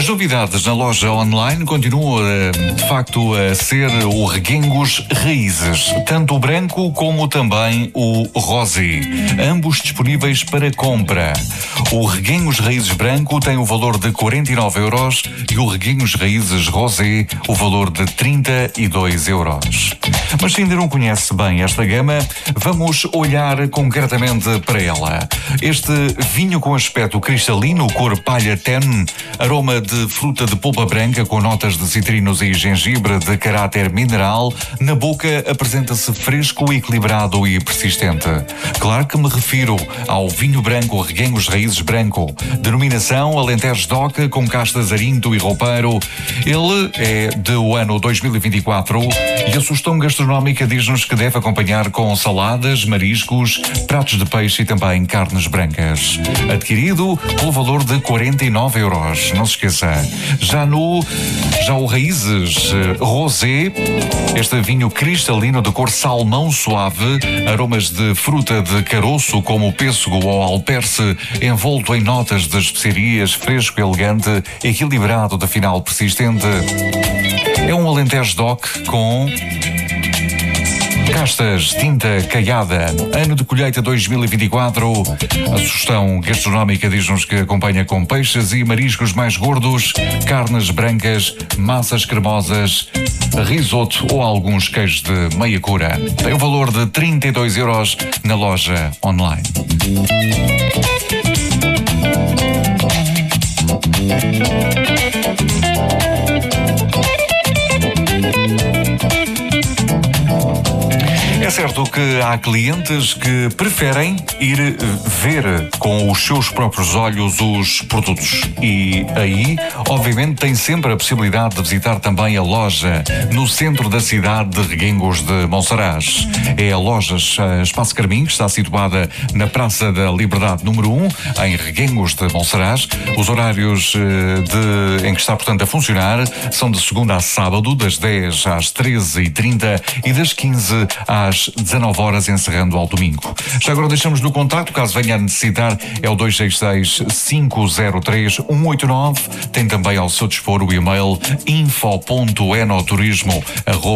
novidades na loja online continuam de facto a ser o Reguengos Raízes, tanto o branco como também o rosé, ambos disponíveis para compra. O Reguengos Raízes branco tem o valor de 49€ e o Reguengos Raízes rosé o valor de 32€. Mas se ainda não conhece bem esta gama, vamos olhar concretamente para ela. Este vinho com aspecto cristalino, cor palha tenue, aroma de fruta de polpa branca com notas de citrinos e gengibre de caráter mineral, na boca apresenta-se fresco, equilibrado e persistente. Claro que me refiro ao vinho branco Reguengos Raízes branco, denominação Alentejo DOC com castas Arinto e Roupeiro. Ele é do ano 2024 e a sugestão gastronómica diz-nos que deve acompanhar com saladas, mariscos, pratos de peixe e também carnes brancas. Adquirido pelo valor de 49€. Não se esqueça. Já o Raízes rosé, este vinho cristalino de cor salmão suave, aromas de fruta de caroço como pêssego ou alperce, envolto em notas de especiarias, fresco, elegante, equilibrado, de final persistente. É um Alentejo DOC com castas, tinta caiada, ano de colheita 2024. A sugestão gastronómica diz-nos que acompanha com peixes e mariscos mais gordos, carnes brancas, massas cremosas, risoto ou alguns queijos de meia cura. Tem o valor de 32€ na loja online. É certo que há clientes que preferem ir ver com os seus próprios olhos os produtos e aí, obviamente, tem sempre a possibilidade de visitar também a loja no centro da cidade de Reguengos de Monsaraz. É a loja Espaço Carminho, que está situada na Praça da Liberdade número 1, em Reguengos de Monsaraz. Os horários em que está, portanto, a funcionar são de segunda a sábado, das 10 às 13h30 e das 15 às 19h, encerrando ao domingo. Já agora deixamos no contacto, caso venha a necessitar, é o 266-503-189. Tem também ao seu dispor o e-mail info.enoturismo@